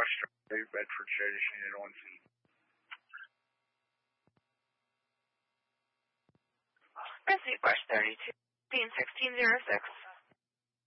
Charlie, Bedford Service Unit 1C. Receipt Brush 32, 1606.